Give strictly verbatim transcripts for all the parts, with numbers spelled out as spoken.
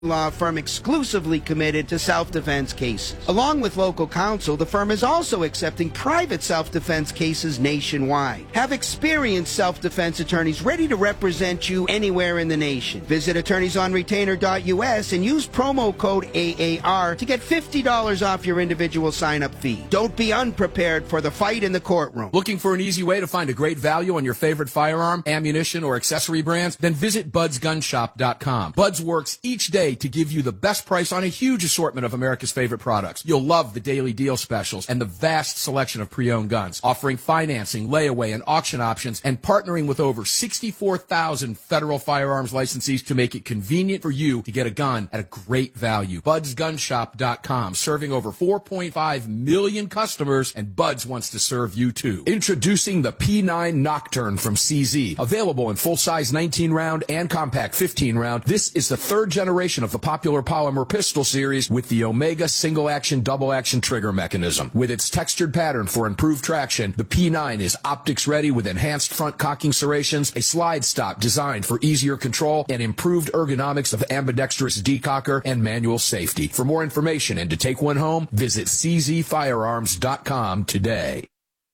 law firm exclusively committed to self-defense cases. Along with local counsel, the firm is also accepting private self-defense cases nationwide. Have experienced self-defense attorneys ready to represent you anywhere in the nation. Visit attorneys on retainer dot U S and use promo code A A R to get fifty dollars off your individual sign-up fee. Don't be unprepared for the fight in the courtroom. Looking for an easy way to find a great value on your favorite firearm, ammunition, or accessory brands? Then visit buds gun shop dot com. Buds works each day to give you the best price on a huge assortment of America's favorite products. You'll love the daily deal specials and the vast selection of pre-owned guns, offering financing, layaway, and auction options, and partnering with over sixty-four thousand federal firearms licensees to make it convenient for you to get a gun at a great value. buds gun shop dot com, serving over four point five million customers, and Buds wants to serve you too. Introducing the P nine Nocturne from C Z, available in full-size nineteen round and compact fifteen round. This is the third generation of the popular polymer pistol series with the Omega single-action, double-action trigger mechanism. With its textured pattern for improved traction, the P nine is optics-ready with enhanced front cocking serrations, a slide stop designed for easier control, and improved ergonomics of ambidextrous decocker and manual safety. For more information and to take one home, visit c z firearms dot com today.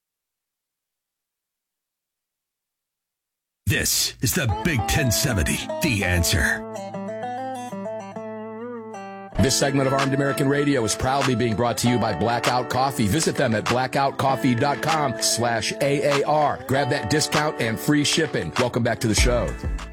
This is the Big ten seventy, The Answer. This segment of Armed American Radio is proudly being brought to you by Blackout Coffee. Visit them at blackout coffee dot com slash A A R. Grab that discount and free shipping. Welcome back to the show.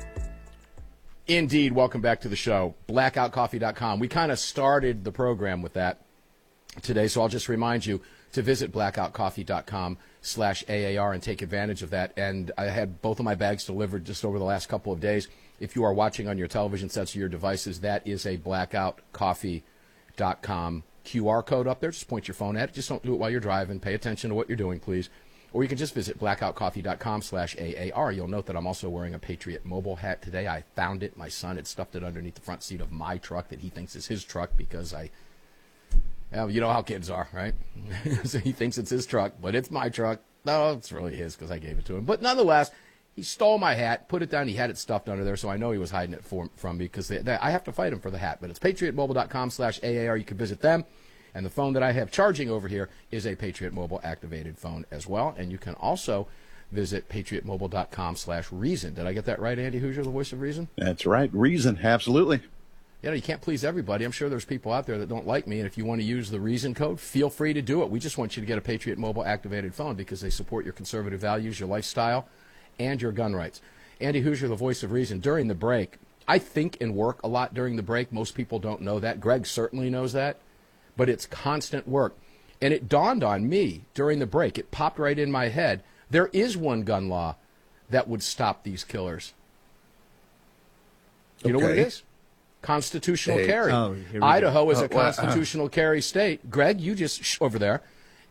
Indeed, welcome back to the show. blackout coffee dot com. We kind of started the program with that today, so I'll just remind you to visit blackout coffee dot com slash A A R and take advantage of that. And I had both of my bags delivered just over the last couple of days. If you are watching on your television sets or your devices, that is a blackout coffee dot com Q R code up there. Just point your phone at it. Just don't do it while you're driving. Pay attention to what you're doing, please. Or you can just visit blackout coffee dot com slash A A R. You'll note that I'm also wearing a Patriot Mobile hat today. I found it. My son had stuffed it underneath the front seat of my truck that he thinks is his truck because I, well, you know how kids are, right? So he thinks it's his truck, but it's my truck. No, it's really his because I gave it to him. But nonetheless, he stole my hat, put it down. He had it stuffed under there, so I know he was hiding it for, from me because they, they, I have to fight him for the hat. But it's patriot mobile dot com slash A A R. You can visit them. And the phone that I have charging over here is a Patriot Mobile activated phone as well. And you can also visit patriot mobile dot com slash reason. Did I get that right, Andy Hoosier, the voice of reason? That's right. Reason, absolutely. You know, you can't please everybody. I'm sure there's people out there that don't like me, and if you want to use the reason code, feel free to do it. We just want you to get a Patriot Mobile activated phone because they support your conservative values, your lifestyle, and your gun rights. Andy Hoosier, the voice of reason. During the break, I think and work a lot during the break. Most people don't know that. Greg certainly knows that. But it's constant work. And it dawned on me during the break. It popped right in my head. There is one gun law that would stop these killers. You okay. know what it is? Constitutional hey. carry. Oh, Idaho go. is a oh, constitutional uh, carry state. Greg, you just, shh, over there.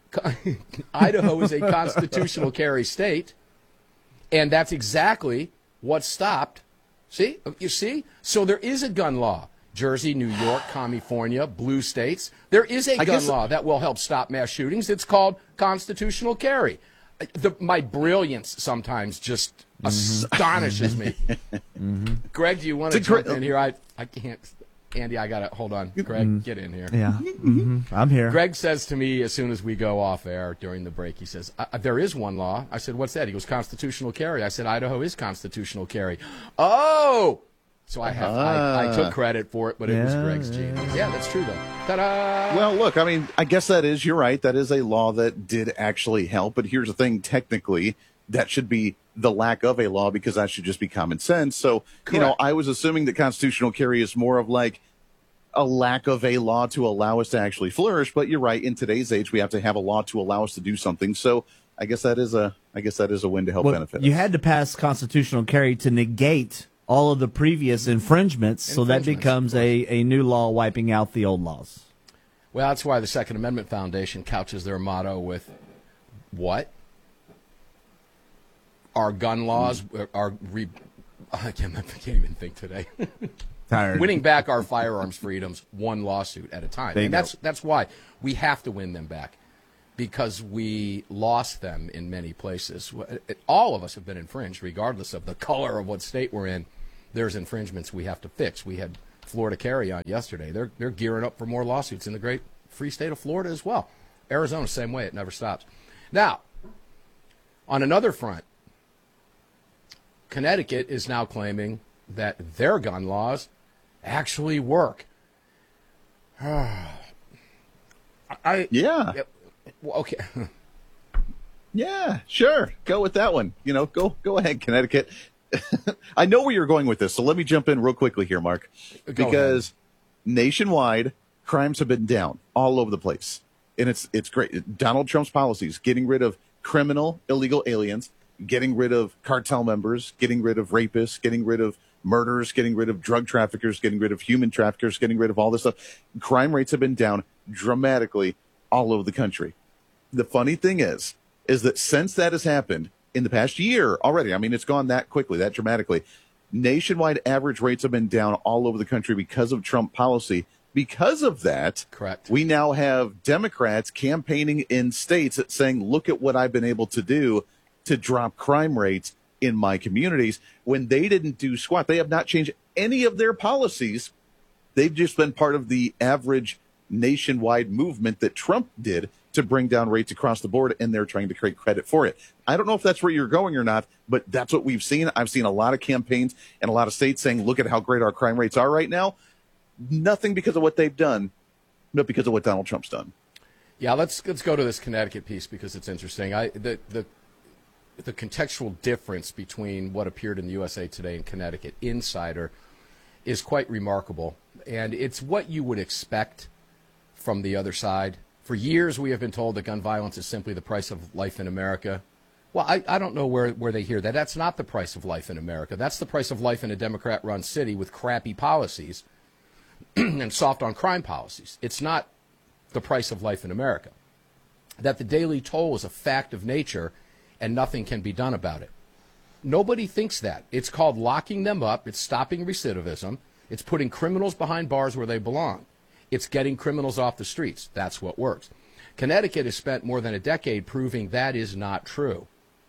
Idaho is a constitutional carry state. And that's exactly what stopped. See? You see? So there is a gun law. Jersey, New York, California, blue states. There is a I gun law that will help stop mass shootings. It's called constitutional carry. The, my brilliance sometimes just mm-hmm. astonishes me. mm-hmm. Greg, do you want to jump in here? I, I can't. Andy, I got to hold on. Greg, mm-hmm. get in here. Yeah, mm-hmm. I'm here. Greg says to me as soon as we go off air during the break, he says, uh, there is one law. I said, what's that? He goes, constitutional carry. I said, Idaho is constitutional carry. Oh! So I have uh, I, I took credit for it, but it yeah, was Greg's genius. Yeah. yeah, that's true, though. Ta-da! Well, look, I mean, I guess that is, you're right, that is a law that did actually help. But here's the thing, technically, that should be the lack of a law because that should just be common sense. So, Correct. you know, I was assuming that constitutional carry is more of like a lack of a law to allow us to actually flourish. But you're right, in today's age, we have to have a law to allow us to do something. So I guess that is a, I guess that is a win to help well, benefit you us. had to pass constitutional carry to negate all of the previous infringements, so that becomes a, a new law wiping out the old laws. Well, that's why the Second Amendment Foundation couches their motto with what? Our gun laws are re- I can't, I can't even think today. Tired. Winning back our firearms freedoms one lawsuit at a time. And that's that's why we have to win them back, because we lost them in many places. All of us have been infringed, regardless of the color of what state we're in. There's infringements we have to fix. We had Florida carry on yesterday. They're they're gearing up for more lawsuits in the great free state of Florida as well. Arizona, same way. It never stops. Now, on another front, Connecticut is now claiming that their gun laws actually work. I yeah. Okay. Yeah, sure. Go with that one. You know, go go ahead, Connecticut. I know where you're going with this, so let me jump in real quickly here, Mark. Go because ahead. Nationwide, crimes have been down all over the place. And it's it's great. Donald Trump's policies, getting rid of criminal, illegal aliens, getting rid of cartel members, getting rid of rapists, getting rid of murderers, getting rid of drug traffickers, getting rid of human traffickers, getting rid of all this stuff. Crime rates have been down dramatically all over the country. The funny thing is, is that since that has happened in the past year already, I mean, it's gone that quickly, that dramatically, nationwide average rates have been down all over the country because of Trump policy. Because of that, correct, we now have Democrats campaigning in states that saying, look at what I've been able to do to drop crime rates in my communities, when they didn't do squat. They have not changed any of their policies. They've just been part of the average nationwide movement that Trump did to bring down rates across the board, and they're trying to create credit for it. I don't know if that's where you're going or not, but that's what we've seen. I've seen a lot of campaigns and a lot of states saying, look at how great our crime rates are right now. Nothing because of what they've done, but because of what Donald Trump's done. Yeah, let's let's go to this Connecticut piece because it's interesting. I the the the contextual difference between what appeared in the U S A Today and Connecticut Insider is quite remarkable, and it's what you would expect from the other side. For years, we have been told that gun violence is simply the price of life in America. Well, I, I don't know where, where they hear that. That's not the price of life in America. That's the price of life in a Democrat-run city with crappy policies and soft on crime policies. It's not the price of life in America. That the daily toll is a fact of nature and nothing can be done about it. Nobody thinks that. It's called locking them up. It's stopping recidivism. It's putting criminals behind bars where they belong. It's getting criminals off the streets. That's what works. Connecticut has spent more than a decade proving that is not true.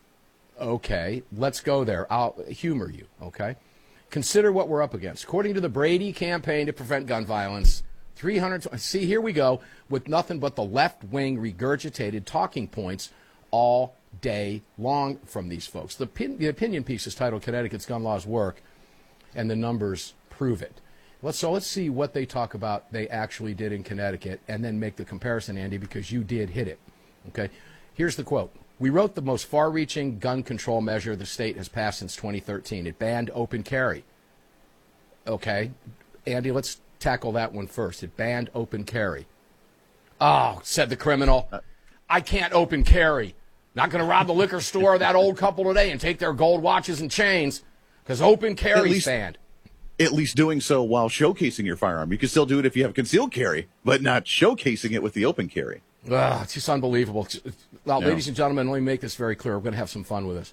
Okay, let's go there. I'll humor you, okay? Consider what we're up against. According to the Brady Campaign to Prevent Gun Violence, three hundred, see, here we go, with nothing but the left-wing regurgitated talking points all day long from these folks. The, pin, the opinion piece is titled Connecticut's Gun Laws Work, and the numbers prove it. Let's, so let's see what they talk about they actually did in Connecticut, and then make the comparison, Andy, because you did hit it. Okay, here's the quote. We wrote the most far-reaching gun control measure the state has passed since twenty thirteen. It banned open carry. Okay, Andy, let's tackle that one first. It banned open carry. Oh, said the criminal, I can't open carry. Not going to rob the liquor store of that old couple today and take their gold watches and chains because open carry's banned. At least doing so while showcasing your firearm. You can still do it if you have concealed carry, but not showcasing it with the open carry. Ugh, it's just unbelievable. Well, No. ladies and gentlemen, let me make this very clear. We're going to have some fun with this.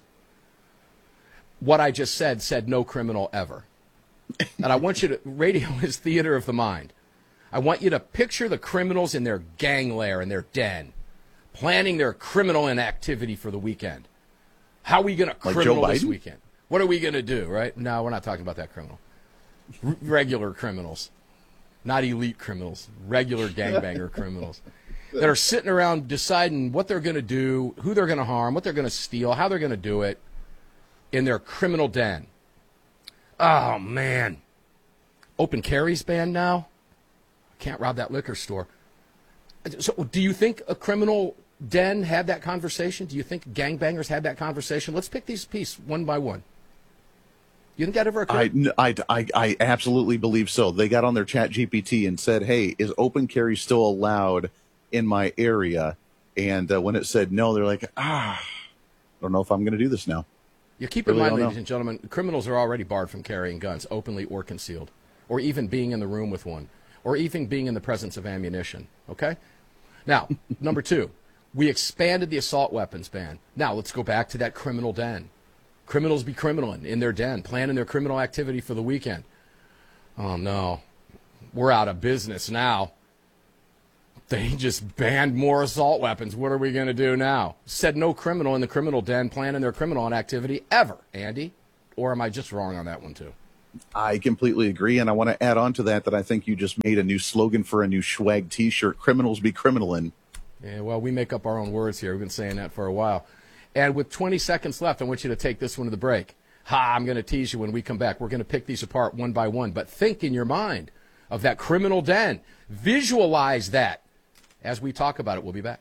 What I just said said no criminal ever. And I want you to, radio is theater of the mind. I want you to picture the criminals in their gang lair, in their den, planning their criminal inactivity for the weekend. How are we going to Like criminal Joe this Biden? weekend? What are we going to do, right? No, we're not talking about that criminal. R- regular criminals. Not elite criminals. Regular gangbanger criminals. That are sitting around deciding what they're going to do, who they're going to harm, what they're going to steal, how they're going to do it in their criminal den. Oh, man. Open carry's banned now? Can't rob that liquor store. So do you think a criminal den had that conversation? Do you think gangbangers had that conversation? Let's pick these pieces one by one. You think that ever occurred? I, I, I, I absolutely believe so. They got on their Chat G P T and said, hey, is open carry still allowed in my area? And uh, when it said no, they're like, ah, I don't know if I'm going to do this now. You keep Really in mind, don't ladies know. and gentlemen, criminals are already barred from carrying guns, openly or concealed, or even being in the room with one, or even being in the presence of ammunition, okay? Now, number two, we expanded the assault weapons ban. Now, let's go back to that criminal den. Criminals be criminaling in their den, planning their criminal activity for the weekend. Oh, no. We're out of business now. They just banned more assault weapons. What are we going to do now? Said no criminal in the criminal den planning their criminal activity ever, Andy. Or am I just wrong on that one, too? I completely agree, and I want to add on to that that I think you just made a new slogan for a new swag T-shirt, criminals be criminalin'. Yeah, well, we make up our own words here. We've been saying that for a while. And with twenty seconds left, I want you to take this one to the break. Ha, I'm going to tease you when we come back. We're going to pick these apart one by one, but think in your mind of that criminal den. Visualize that as we talk about it. We'll be back.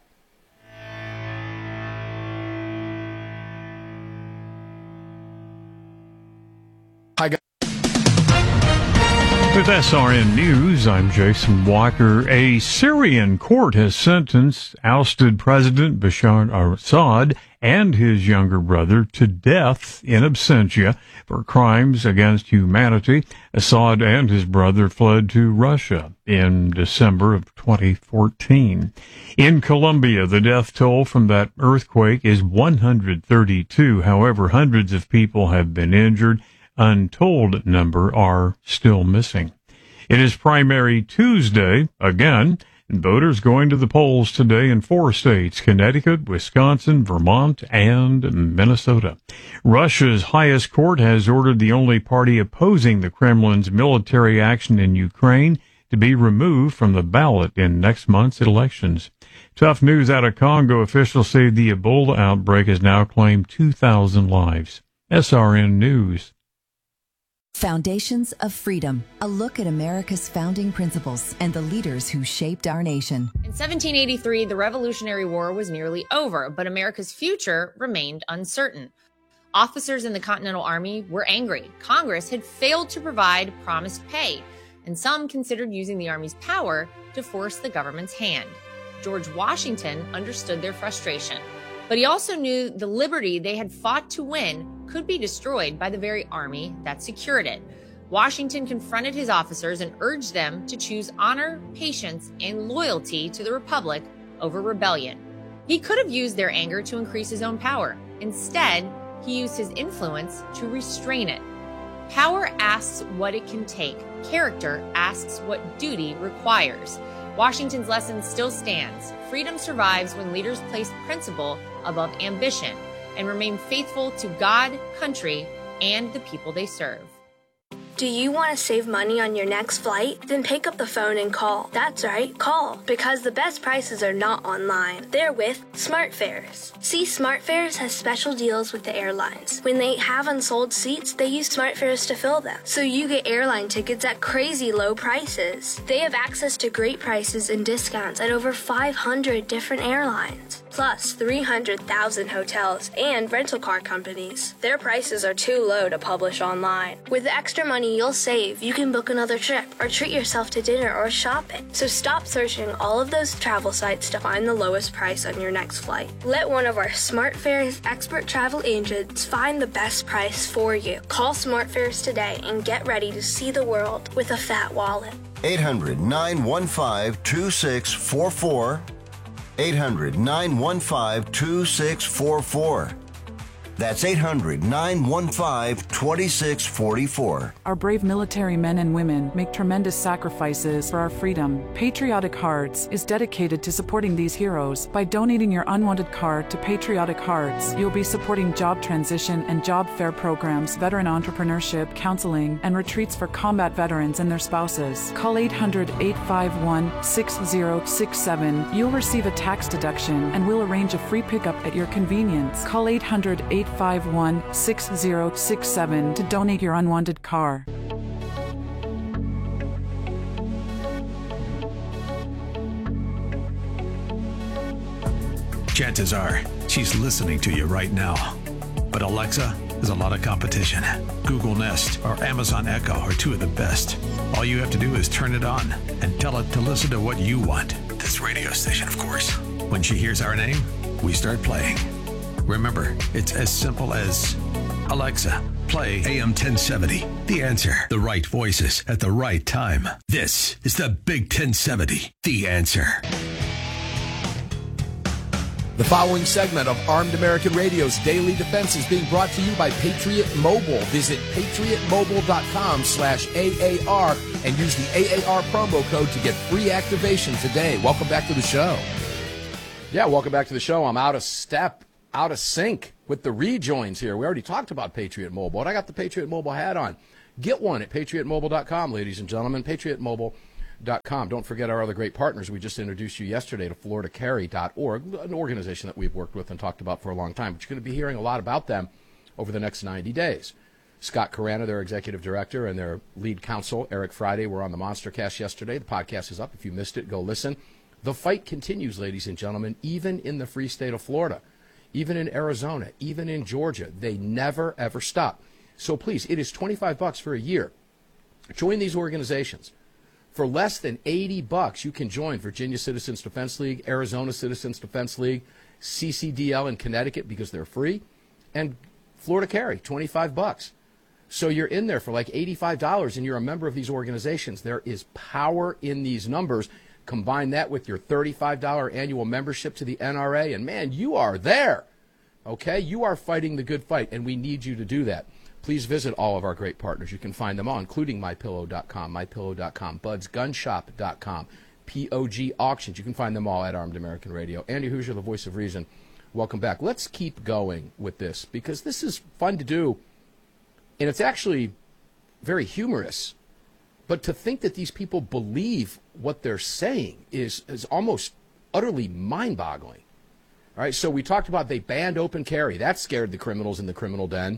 Hi, guys. With S R N News, I'm Jason Walker. A Syrian court has sentenced ousted President Bashar al-Assad and his younger brother to death in absentia for crimes against humanity. Assad and his brother fled to Russia in December of twenty fourteen. In Colombia, the death toll from that earthquake is one hundred thirty-two. However, hundreds of people have been injured. Untold number are still missing. It is Primary Tuesday again, and voters going to the polls today in four states: Connecticut, Wisconsin, Vermont, and Minnesota. Russia's highest court has ordered the only party opposing the Kremlin's military action in Ukraine to be removed from the ballot in next month's elections. Tough news out of Congo. Officials say the Ebola outbreak has now claimed two thousand lives. S R N News. Foundations of Freedom, a look at America's founding principles and the leaders who shaped our nation. In seventeen eighty-three, the Revolutionary War was nearly over, but America's future remained uncertain. Officers in the Continental Army were angry. Congress had failed to provide promised pay, and some considered using the Army's power to force the government's hand. George Washington understood their frustration, but he also knew the liberty they had fought to win could be destroyed by the very army that secured it. Washington confronted his officers and urged them to choose honor, patience, and loyalty to the Republic over rebellion. He could have used their anger to increase his own power. Instead, he used his influence to restrain it. Power asks what it can take. Character asks what duty requires. Washington's lesson still stands. Freedom survives when leaders place principle above ambition and remain faithful to God, country, and the people they serve. Do you want to save money on your next flight? Then pick up the phone and call. That's right, call. Because the best prices are not online. They're with SmartFares. See, SmartFares has special deals with the airlines. When they have unsold seats, they use SmartFares to fill them. So you get airline tickets at crazy low prices. They have access to great prices and discounts at over five hundred different airlines. Plus three hundred thousand hotels and rental car companies. Their prices are too low to publish online. With the extra money you'll save, you can book another trip or treat yourself to dinner or shopping. So stop searching all of those travel sites to find the lowest price on your next flight. Let one of our SmartFares expert travel agents find the best price for you. Call SmartFares today and get ready to see the world with a fat wallet. eight hundred, nine one five, two six four four. eight hundred, nine one five, two six four four. That's eight hundred, nine one five, two six four four. Our brave military men and women make tremendous sacrifices for our freedom. Patriotic Hearts is dedicated to supporting these heroes. By donating your unwanted card to Patriotic Hearts, you'll be supporting job transition and job fair programs, veteran entrepreneurship, counseling, and retreats for combat veterans and their spouses. Call eight hundred, eight five one, six zero six seven. You'll receive a tax deduction and we'll arrange a free pickup at your convenience. Call eight hundred, eight five one, six zero six seven to donate your unwanted car. Chances are she's listening to you right now. But Alexa is a lot of competition. Google Nest or Amazon Echo are two of the best. All you have to do is turn it on and tell it to listen to what you want. This radio station, of course. When she hears our name, we start playing. Remember, it's as simple as Alexa, play A M ten seventy. The Answer. The right voices at the right time. This is the Big ten seventy. The Answer. The following segment of Armed American Radio's Daily Defense is being brought to you by Patriot Mobile. Visit patriotmobile.com slash AAR and use the A A R promo code to get free activation today. Welcome back to the show. Yeah, welcome back to the show. I'm out of step, out of sync with the rejoins here. We already talked about Patriot Mobile, and I got the Patriot Mobile hat on. Get one at patriot mobile dot com, ladies and gentlemen, patriot mobile dot com. Don't forget our other great partners. We just introduced you yesterday to florida carry dot org, an organization that we've worked with and talked about for a long time. But you're going to be hearing a lot about them over the next ninety days. Scott Carana, their executive director, and their lead counsel, Eric Friday, were on the Monstercast yesterday. The podcast is up. If you missed it, go listen. The fight continues, ladies and gentlemen, even in the free state of Florida, even in Arizona, even in Georgia. They never, ever stop. So please, it is twenty-five bucks for a year. Join these organizations. For less than eighty bucks, you can join Virginia Citizens Defense League, Arizona Citizens Defense League, C C D L in Connecticut because they're free, and Florida Carry, twenty-five bucks. So you're in there for like eighty-five dollars and you're a member of these organizations. There is power in these numbers. Combine that with your thirty-five dollars annual membership to the N R A, and man, you are there. Okay? You are fighting the good fight, and we need you to do that. Please visit all of our great partners. You can find them all, including my pillow dot com, my pillow dot com, buds gun shop dot com, P O G Auctions. You can find them all at Armed American Radio. Andy Hoosier, the voice of reason. Welcome back. Let's keep going with this because this is fun to do, and it's actually very humorous. But to think that these people believe what they're saying is, is almost utterly mind-boggling. All right, so we talked about they banned open carry. That scared the criminals in the criminal den.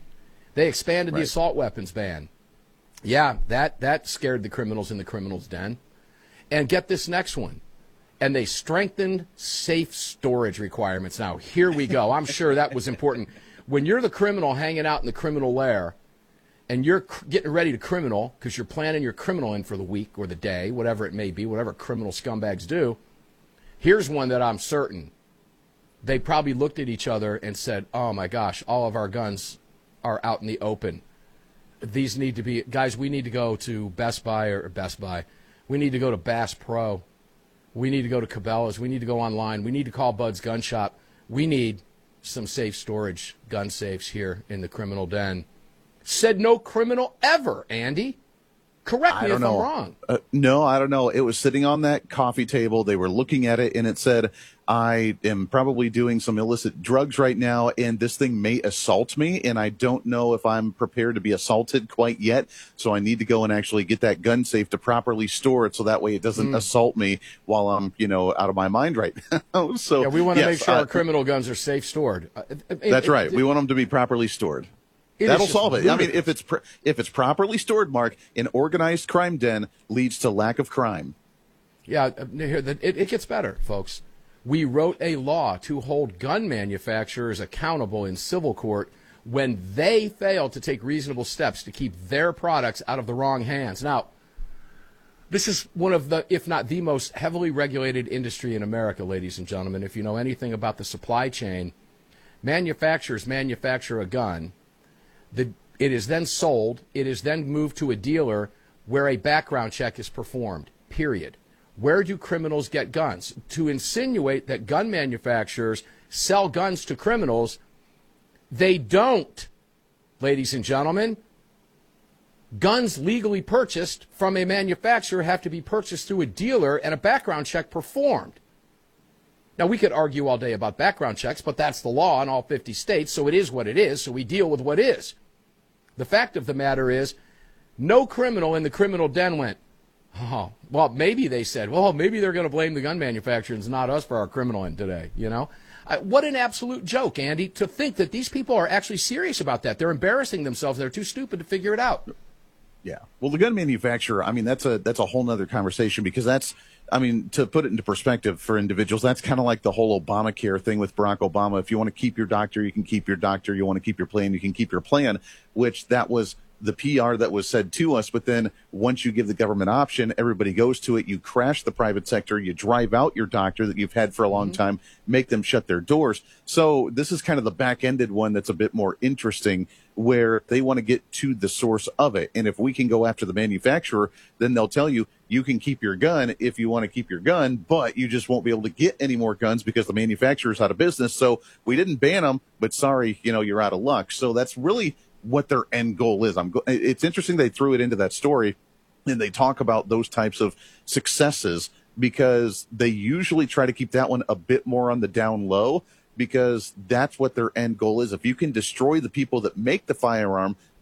They expanded right. the assault weapons ban. Yeah, that, that scared the criminals in the criminals den. And get this next one. And they strengthened safe storage requirements. Now, here we go. I'm sure that was important. When you're the criminal hanging out in the criminal lair and you're cr- getting ready to criminal because you're planning your criminal in for the week or the day, whatever it may be, whatever criminal scumbags do, here's one that I'm certain. They probably looked at each other and said, oh, my gosh, all of our guns are out in the open. These need to be, guys, we need to go to Best Buy or Best Buy. We need to go to Bass Pro. We need to go to Cabela's. We need to go online. We need to call Bud's Gun Shop. We need some safe storage gun safes here in the criminal den. Said no criminal ever, Andy. Correct me if know. I'm wrong. Uh, no, I don't know. It was sitting on that coffee table. They were looking at it, and it said, I am probably doing some illicit drugs right now, and this thing may assault me, and I don't know if I'm prepared to be assaulted quite yet, so I need to go and actually get that gun safe to properly store it so that way it doesn't mm. assault me while I'm, you know, out of my mind right now. So yeah, we want to yes, make sure uh, our criminal guns are safe stored. Uh, it, that's it, right. It, we want them to be properly stored. It That'll solve it. Ludicrous. I mean, if it's pr- if it's properly stored, Mark, an organized crime den leads to lack of crime. Yeah, here it, it gets better, folks. We wrote a law to hold gun manufacturers accountable in civil court when they fail to take reasonable steps to keep their products out of the wrong hands. Now, this is one of the, if not the most heavily regulated industry in America, ladies and gentlemen. If you know anything about the supply chain, manufacturers manufacture a gun. The, it is then sold. It is then moved to a dealer where a background check is performed, period. Where do criminals get guns? To insinuate that gun manufacturers sell guns to criminals, they don't, ladies and gentlemen. Guns legally purchased from a manufacturer have to be purchased through a dealer and a background check performed. Now, we could argue all day about background checks, but that's the law in all fifty states, so it is what it is, so we deal with what is. The fact of the matter is, no criminal in the criminal den went, oh, well, maybe they said, well, maybe they're going to blame the gun manufacturers, not us, for our criminal end today, you know? I, what an absolute joke, Andy, to think that these people are actually serious about that. They're embarrassing themselves. They're too stupid to figure it out. Yeah. Well, the gun manufacturer, I mean, that's a that's a whole nother conversation because that's, I mean, to put it into perspective for individuals, that's kind of like the whole Obamacare thing with Barack Obama. If you want to keep your doctor, you can keep your doctor. You want to keep your plan, you can keep your plan, which that was the P R that was said to us. But then once you give the government option, everybody goes to it. You crash the private sector. You drive out your doctor that you've had for a long mm-hmm. time, make them shut their doors. So this is kind of the back-ended one that's a bit more interesting, where they want to get to the source of it. And if we can go after the manufacturer, then they'll tell you, you can keep your gun if you want to keep your gun, but you just won't be able to get any more guns because the manufacturer's out of business. So we didn't ban them, but sorry, you know, you're out of luck. So that's really what their end goal is. I'm go- it's interesting they threw it into that story, and they talk about those types of successes because they usually try to keep that one a bit more on the down low, because that's what their end goal is. If you can destroy the people that make the firearm,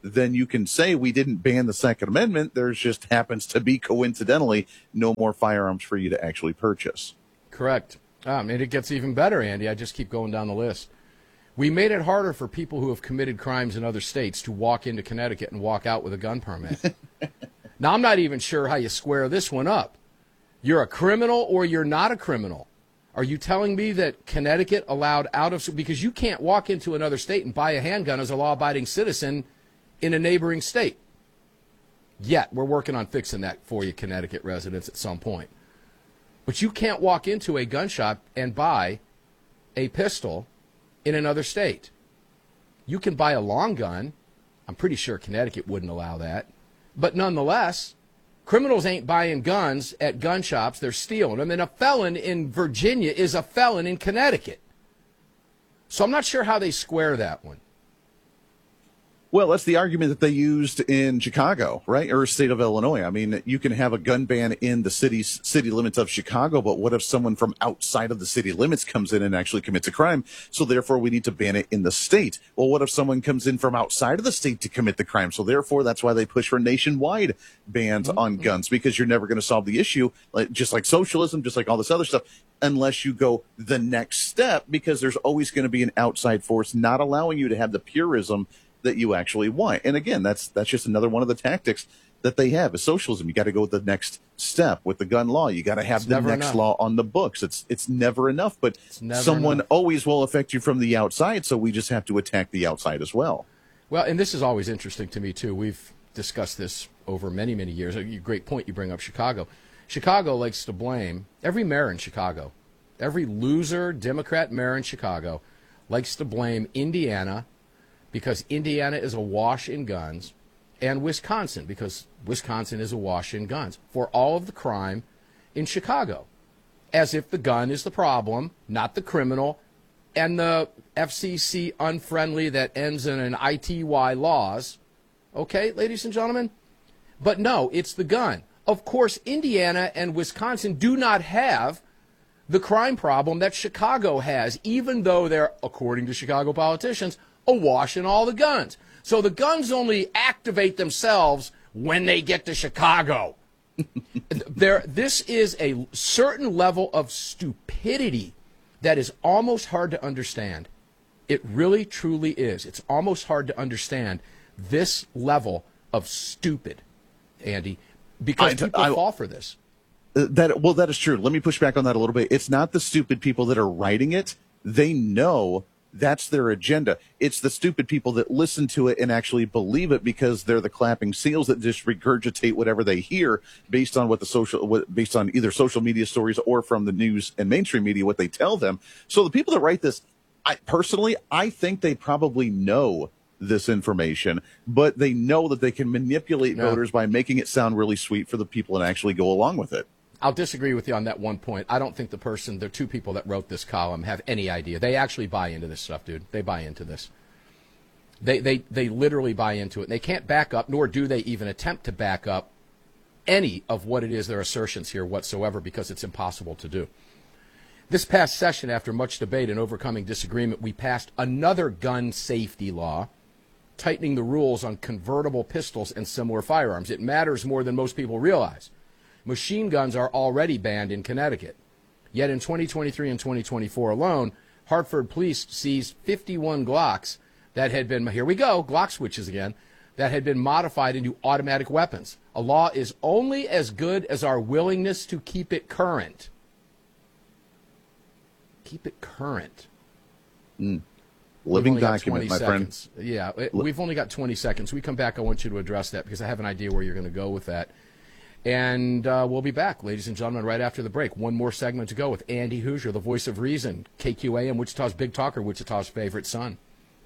then you can say we didn't ban the Second Amendment. There's just happens to be coincidentally no more firearms for you to actually purchase. Correct. Um, and it gets even better, Andy. I just keep going down the list. We made it harder for people who have committed crimes in other states to walk into Connecticut and walk out with a gun permit. Now, I'm not even sure how you square this one up. You're a criminal or you're not a criminal. Are you telling me that Connecticut allowed out of, because you can't walk into another state and buy a handgun as a law-abiding citizen in a neighboring state? Yet, we're working on fixing that for you, Connecticut residents, at some point. But you can't walk into a gun shop and buy a pistol in another state. You can buy a long gun. I'm pretty sure Connecticut wouldn't allow that. But nonetheless, criminals ain't buying guns at gun shops. They're stealing them. And a felon in Virginia is a felon in Connecticut. So I'm not sure how they square that one. Well, that's the argument that they used in Chicago, right? Or state of Illinois. I mean, you can have a gun ban in the city's city limits of Chicago, but what if someone from outside of the city limits comes in and actually commits a crime? So therefore, we need to ban it in the state. Well, what if someone comes in from outside of the state to commit the crime? So therefore, that's why they push for nationwide bans mm-hmm. on guns, because you're never going to solve the issue, like, just like socialism, just like all this other stuff, unless you go the next step, because there's always going to be an outside force not allowing you to have the purism that you actually want. And again, that's that's just another one of the tactics that they have is socialism. You got to go the next step with the gun law. You got to have it's the next enough. law on the books. It's it's never enough, but never someone enough. always will affect you from the outside, so we just have to attack the outside as well. Well, and this is always interesting to me, too. We've discussed this over many, many years. A great point you bring up, Chicago. Chicago likes to blame, every mayor in Chicago, every loser Democrat mayor in Chicago likes to blame Indiana, because Indiana is awash in guns, and Wisconsin, because Wisconsin is awash in guns, for all of the crime in Chicago, as if the gun is the problem, not the criminal, and the F C C unfriendly that ends in an I T Y laws. Okay, ladies and gentlemen? But no, it's the gun. Of course, Indiana and Wisconsin do not have the crime problem that Chicago has, even though they're, according to Chicago politicians, awash in all the guns. So the guns only activate themselves when they get to Chicago. there, this is a certain level of stupidity that is almost hard to understand. It really, truly is. It's almost hard to understand this level of stupid, Andy, because I, people I, fall for this. That well, that is true. Let me push back on that a little bit. It's not the stupid people that are writing it. They know that's their agenda. It's the stupid people that listen to it and actually believe it because they're the clapping seals that just regurgitate whatever they hear based on what the social, what, based on either social media stories or from the news and mainstream media, what they tell them. So the people that write this, I personally, I think they probably know this information, but they know that they can manipulate no. voters by making it sound really sweet for the people and actually go along with it. I'll disagree with you on that one point. I don't think the person, the two people that wrote this column have any idea. They actually buy into this stuff, dude. They buy into this. They they they literally buy into it. And they can't back up, nor do they even attempt to back up any of what it is, their assertions here whatsoever, because it's impossible to do. This past session, after much debate and overcoming disagreement, we passed another gun safety law, tightening the rules on convertible pistols and similar firearms. It matters more than most people realize. Machine guns are already banned in Connecticut. Yet in twenty twenty-three and twenty twenty-four alone, Hartford police seized fifty-one Glocks that had been, here we go, Glock switches again, that had been modified into automatic weapons. A law is only as good as our willingness to keep it current. Keep it current. Mm. Living document, my seconds. friend. Yeah, it, we've only got twenty seconds. We come back, I want you to address that because I have an idea where you're going to go with that. And uh, we'll be back, ladies and gentlemen, right after the break. One more segment to go with Andy Hoosier, the voice of reason, K Q A M, Wichita's Big Talker, Wichita's favorite son.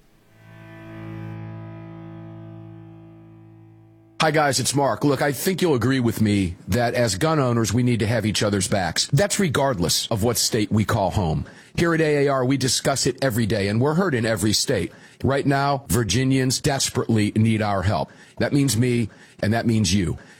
Hi, guys, it's Mark. Look, I think you'll agree with me that as gun owners, we need to have each other's backs. That's regardless of what state we call home. Here at A A R, we discuss it every day, and we're heard in every state. Right now, Virginians desperately need our help. That means me, and that means you.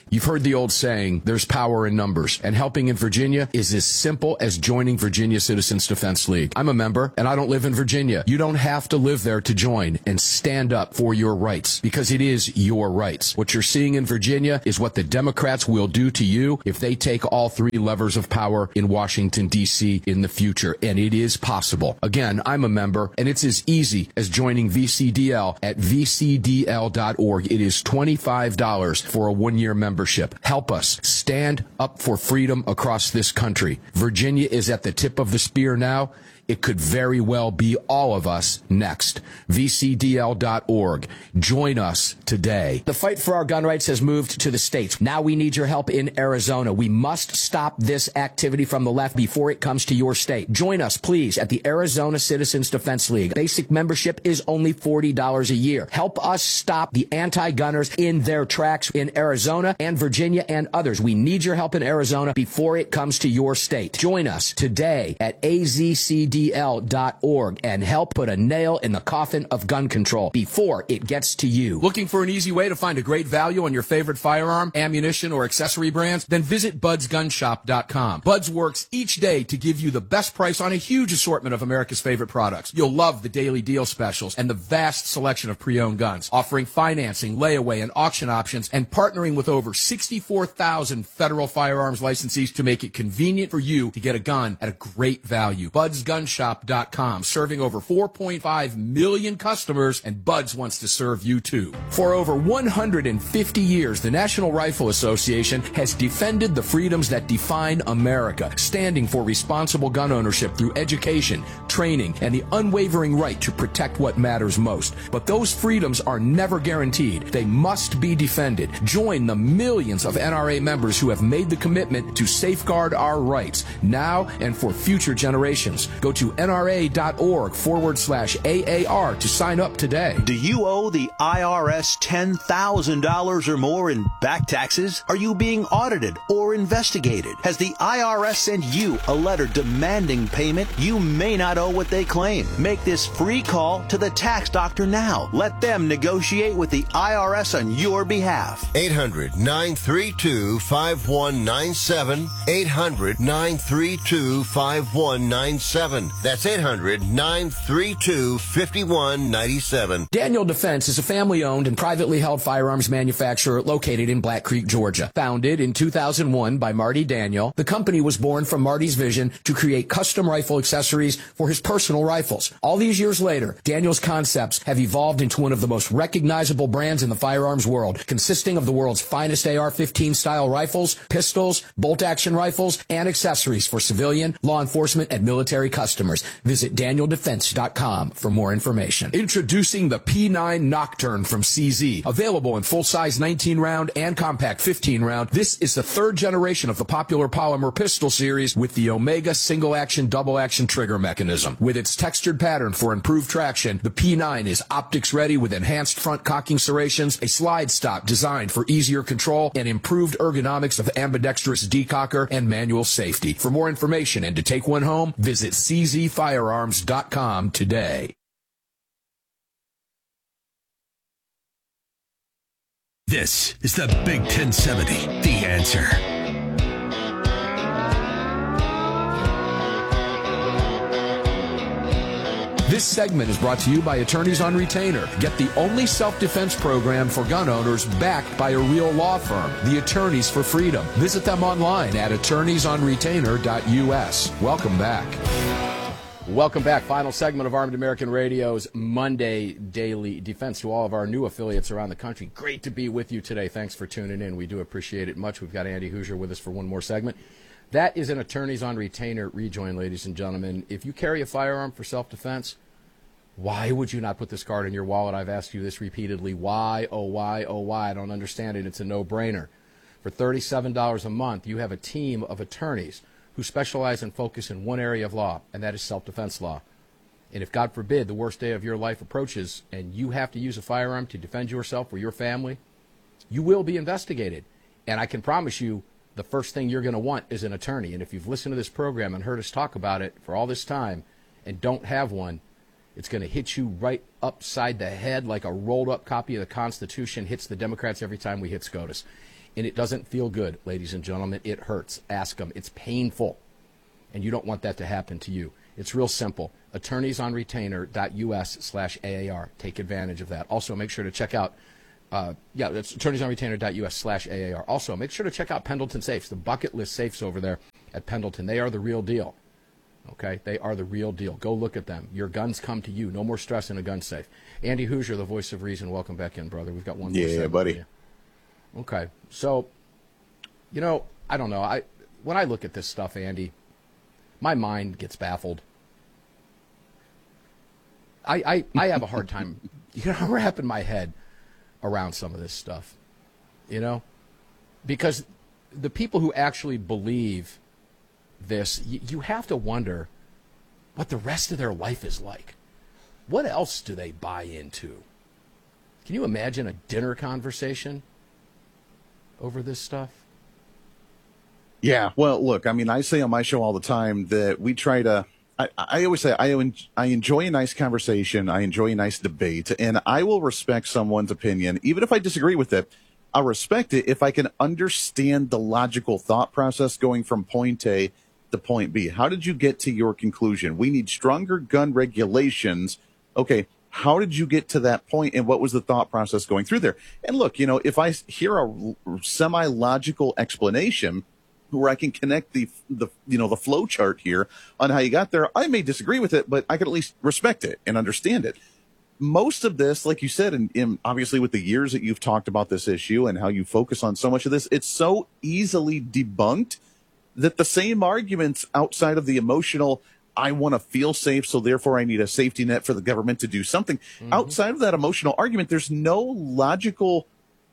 You've heard the old saying, there's power in numbers, and helping in Virginia is as simple as joining Virginia Citizens Defense League. I'm a member, and I don't live in Virginia. You don't have to live there to join and stand up for your rights, because it is your rights. What you're seeing in Virginia is what the Democrats will do to you if they take all three levers of power in Washington, D C in the future, and it is possible. Again, I'm a member, and it's as easy as joining V C D L at v c d l dot org. It is twenty-five dollars for a one-year membership. Help us stand up for freedom across this country. Virginia is at the tip of the spear now. It could very well be all of us next. v c d l dot org. Join us today. The fight for our gun rights has moved to the states. Now we need your help in Arizona. We must stop this activity from the left before it comes to your state. Join us, please, at the Arizona Citizens Defense League. Basic membership is only forty dollars a year. Help us stop the anti-gunners in their tracks in Arizona and Virginia and others. We need your help in Arizona before it comes to your state. Join us today at a z c d l dot org and help put a nail in the coffin of gun control before it gets to you. Looking for an easy way to find a great value on your favorite firearm, ammunition, or accessory brands? Then visit buds gun shop dot com. Buds works each day to give you the best price on a huge assortment of America's favorite products. You'll love the daily deal specials and the vast selection of pre-owned guns, offering financing, layaway, and auction options, and partnering with over sixty-four thousand federal firearms licensees to make it convenient for you to get a gun at a great value. buds gun shop dot com, serving over four point five million customers, and Buds wants to serve you too. For over one hundred fifty years, the National Rifle Association has defended the freedoms that define America, standing for responsible gun ownership through education, training, and the unwavering right to protect what matters most. But those freedoms are never guaranteed. They must be defended. Join the millions of N R A members who have made the commitment to safeguard our rights now and for future generations. Go to nra.org forward slash AAR to sign up today. Do you owe the I R S ten thousand dollars or more in back taxes? Are you being audited or investigated? Has the I R S sent you a letter demanding payment? You may not owe what they claim. Make this free call to the tax doctor now. Let them negotiate with the I R S on your behalf. eight hundred nine three two five one nine seven. eight hundred nine three two five one nine seven. That's eight hundred nine three two five one nine seven. Daniel Defense is a family-owned and privately held firearms manufacturer located in Black Creek, Georgia. Founded in two thousand one by Marty Daniel, the company was born from Marty's vision to create custom rifle accessories for his personal rifles. All these years later, Daniel's concepts have evolved into one of the most recognizable brands in the firearms world, consisting of the world's finest A R fifteen style rifles, pistols, bolt-action rifles, and accessories for civilian, law enforcement, and military customers. Visit daniel defense dot com for more information. Introducing the P nine Nocturne from C Z. Available in full-size nineteen round and compact fifteen round, this is the third generation of the popular polymer pistol series with the Omega single-action, double-action trigger mechanism. With its textured pattern for improved traction, the P nine is optics-ready with enhanced front cocking serrations, a slide stop designed for easier control, and improved ergonomics of ambidextrous decocker and manual safety. For more information and to take one home, visit c z firearms dot com today. This is the Big ten seventy, The Answer. This segment is brought to you by Attorneys on Retainer. Get the only self-defense program for gun owners backed by a real law firm, the Attorneys for Freedom. Visit them online at attorneys on retainer dot u s. Welcome back. Welcome back. Final segment of Armed American Radio's Monday Daily Defense. To all of our new affiliates around the country, great to be with you today. Thanks for tuning in. We do appreciate it much. We've got Andy Hoosier with us for one more segment. That is an Attorneys on Retainer rejoin, ladies and gentlemen. If you carry a firearm for self-defense, why would you not put this card in your wallet? I've asked you this repeatedly. Why, oh, why, oh, why? I don't understand it. It's a no-brainer. For thirty-seven dollars a month, you have a team of attorneys who specialize and focus in one area of law, and that is self-defense law. And if, God forbid, the worst day of your life approaches and you have to use a firearm to defend yourself or your family, you will be investigated. And I can promise you, the first thing you're going to want is an attorney. And if you've listened to this program and heard us talk about it for all this time and don't have one, it's going to hit you right upside the head like a rolled-up copy of the Constitution hits the Democrats every time we hit SCOTUS. And it doesn't feel good, ladies and gentlemen. It hurts. Ask them. It's painful. And you don't want that to happen to you. It's real simple. attorneysonretainer.us slash AAR. Take advantage of that. Also, make sure to check out, uh, yeah, that's attorneysonretainer.us slash AAR. Also, make sure to check out Pendleton Safes, the bucket list safes over there at Pendleton. They are the real deal. Okay? They are the real deal. Go look at them. Your guns come to you. No more stress in a gun safe. Andy Hoosier, the voice of reason. Welcome back in, brother. We've got one more. Yeah, buddy. Okay. So, you know, I don't know. I when I look at this stuff, Andy, my mind gets baffled. I, I, I have a hard time, you know, wrapping my head around some of this stuff, you know, because the people who actually believe this, you, you have to wonder what the rest of their life is like. What else do they buy into? Can you imagine a dinner conversation over this stuff? Yeah, well, look, I mean, I say on my show all the time that we try to, I, I always say I, I enjoy a nice conversation, I enjoy a nice debate, and I will respect someone's opinion, even if I disagree with it. I'll respect it if I can understand the logical thought process going from point A to point B. How did you get to your conclusion? We need stronger gun regulations. Okay, how did you get to that point, and what was the thought process going through there? And look, you know, if I hear a semi-logical explanation where I can connect the, the, you know, the flow chart here on how you got there, I may disagree with it, but I can at least respect it and understand it. Most of this, like you said, and, and obviously with the years that you've talked about this issue and how you focus on so much of this, it's so easily debunked that the same arguments outside of the emotional, I want to feel safe, so therefore I need a safety net for the government to do something. Mm-hmm. Outside of that emotional argument, there's no logical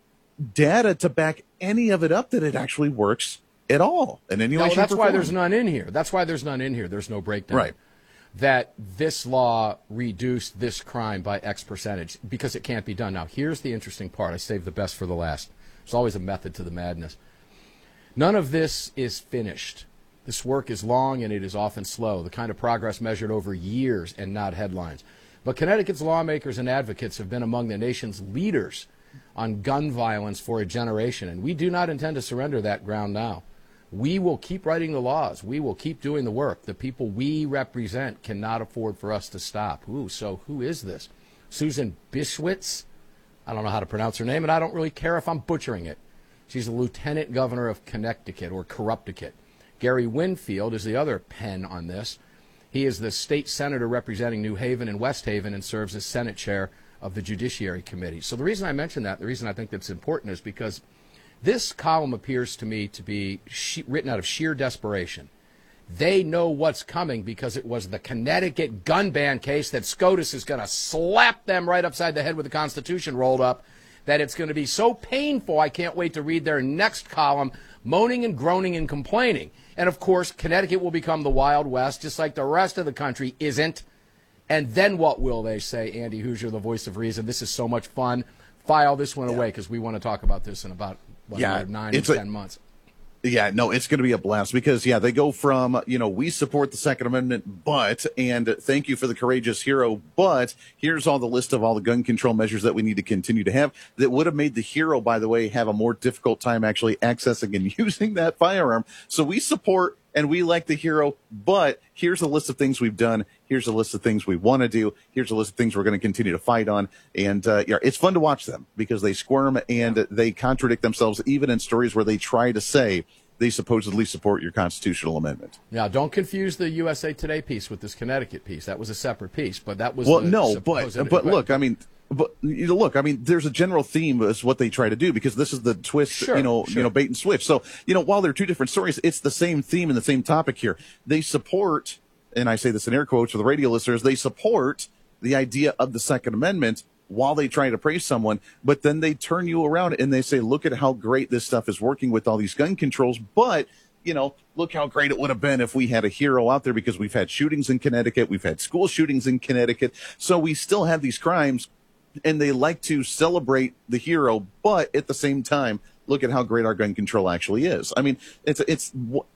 data to back any of it up that it actually works at all in any way, no, shape, that's or why form. There's none in here. That's why there's none in here. There's no breakdown. Right. That this law reduced this crime by X percentage because it can't be done. Now, here's the interesting part. I saved the best for the last. There's always a method to the madness. None of this is finished. This work is long and it is often slow, the kind of progress measured over years and not headlines. But Connecticut's lawmakers and advocates have been among the nation's leaders on gun violence for a generation, and we do not intend to surrender that ground now. We will keep writing the laws. We will keep doing the work. The people we represent cannot afford for us to stop. Ooh, so who is this? Susan Bishwitz? I don't know how to pronounce her name, and I don't really care if I'm butchering it. She's the lieutenant governor of Connecticut, or Corrupticut. Gary Winfield is the other pen on this. He is the state senator representing New Haven and West Haven and serves as Senate chair of the Judiciary Committee. So the reason I mention that, the reason I think that's important is because this column appears to me to be she- written out of sheer desperation. They know what's coming because it was the Connecticut gun ban case that SCOTUS is going to slap them right upside the head with the Constitution rolled up, that it's going to be so painful I can't wait to read their next column, moaning and groaning and complaining. And, of course, Connecticut will become the Wild West, just like the rest of the country isn't. And then what will they say? Andy Hoosier, the voice of reason. This is so much fun. File this one yeah. away because we want to talk about this in about what, yeah, nine to ten months. Yeah, no, it's going to be a blast because, yeah, they go from, you know, we support the Second Amendment, but, and thank you for the courageous hero, but here's all the list of all the gun control measures that we need to continue to have that would have made the hero, by the way, have a more difficult time actually accessing and using that firearm. So we support and we like the hero, but here's a list of things we've done. Here's a list of things we want to do. Here's a list of things we're going to continue to fight on. And uh, yeah, it's fun to watch them because they squirm and they contradict themselves, even in stories where they try to say they supposedly support your constitutional amendment. Now, don't confuse the U S A Today piece with this Connecticut piece. That was a separate piece, but that was well, the no, supposed, but but look, I mean. But you know, look, I mean, there's a general theme is what they try to do because this is the twist, sure, you know, sure. you know, bait and switch. So, you know, while they're two different stories, it's the same theme and the same topic here. They support, and I say this in air quotes for the radio listeners, they support the idea of the Second Amendment while they try to praise someone, but then they turn you around and they say, look at how great this stuff is working with all these gun controls, but you know, look how great it would have been if we had a hero out there because we've had shootings in Connecticut. We've had school shootings in Connecticut. So we still have these crimes. And they like to celebrate the hero, but at the same time, look at how great our gun control actually is. I mean, it's it's.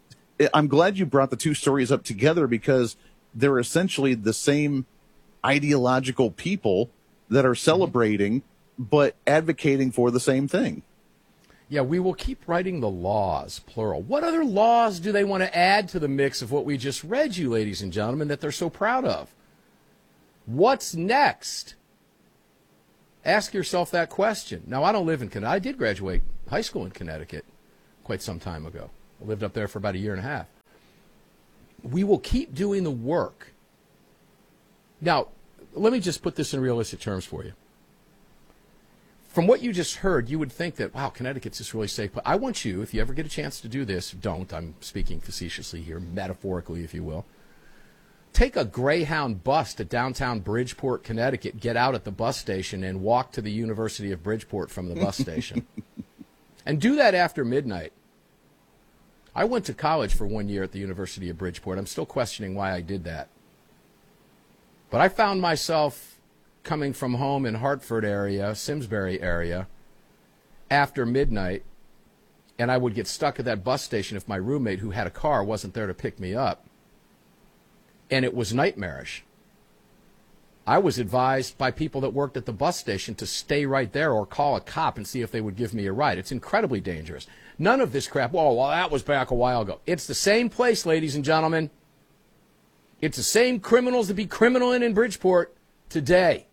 I'm glad you brought the two stories up together because they're essentially the same ideological people that are celebrating, but advocating for the same thing. Yeah, we will keep writing the laws, plural. What other laws do they want to add to the mix of what we just read you, ladies and gentlemen, that they're so proud of? What's next? Ask yourself that question. Now, I don't live in Connecticut. I did graduate high school in Connecticut quite some time ago. I lived up there for about a year and a half. We will keep doing the work. Now, let me just put this in realistic terms for you. From what you just heard, you would think that, wow, Connecticut's just really safe. But I want you, if you ever get a chance to do this, don't, I'm speaking facetiously here, metaphorically, if you will, take a Greyhound bus to downtown Bridgeport, Connecticut, get out at the bus station, and walk to the University of Bridgeport from the bus station. And do that after midnight. I went to college for one year at the University of Bridgeport. I'm still questioning why I did that. But I found myself coming from home in Hartford area, Simsbury area, after midnight, and I would get stuck at that bus station if my roommate, who had a car, wasn't there to pick me up. And it was nightmarish. I was advised by people that worked at the bus station to stay right there or call a cop and see if they would give me a ride. It's incredibly dangerous. None of this crap, oh, well, that was back a while ago. It's the same place, ladies and gentlemen. It's the same criminals that be criminaling in Bridgeport today.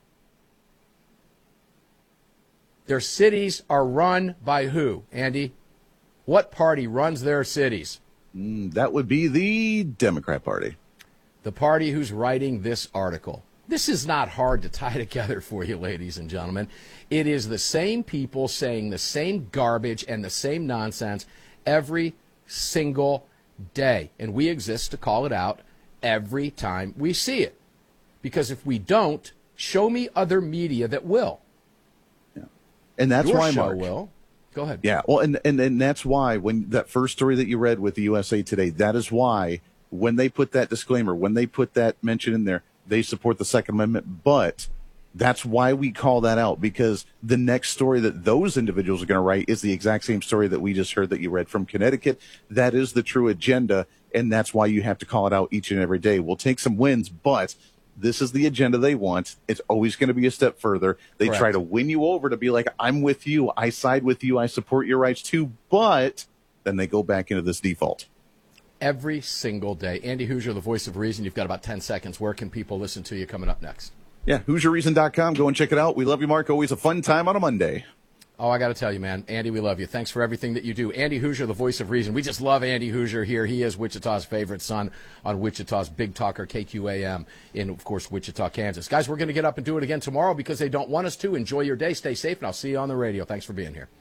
Their cities are run by who, Andy? What party runs their cities? Mm, that would be the Democrat Party. The party who's writing this article. This is not hard to tie together for you, ladies and gentlemen. It is the same people saying the same garbage and the same nonsense every single day. And we exist to call it out every time we see it. Because if we don't, show me other media that will. And that's Your why, show Mark. will. Go ahead. Yeah, well, and, and and that's why when that first story that you read with the U S A Today, that is why when they put that disclaimer, when they put that mention in there, they support the Second Amendment. But that's why we call that out, because the next story that those individuals are going to write is the exact same story that we just heard that you read from Connecticut. That is the true agenda, and that's why you have to call it out each and every day. We'll take some wins, but this is the agenda they want. It's always going to be a step further. They Correct. try to win you over to be like, I'm with you, I side with you, I support your rights too, but then they go back into this default. Every single day. Andy Hoosier, the voice of reason. You've got about ten seconds. Where can people listen to you coming up next? Yeah, Hoosier Reason dot com. Go and check it out. We love you, Mark. Always a fun time on a Monday. Oh, I got to tell you, man. Andy, we love you. Thanks for everything that you do. Andy Hoosier, the voice of reason. We just love Andy Hoosier here. He is Wichita's favorite son on Wichita's Big Talker K Q A M in, of course, Wichita, Kansas. Guys, we're going to get up and do it again tomorrow because they don't want us to. Enjoy your day. Stay safe, and I'll see you on the radio. Thanks for being here.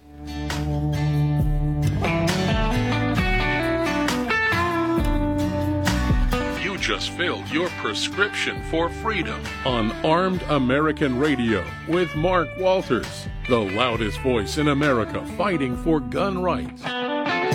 You just filled your prescription for freedom on Armed American Radio with Mark Walters, the loudest voice in America fighting for gun rights.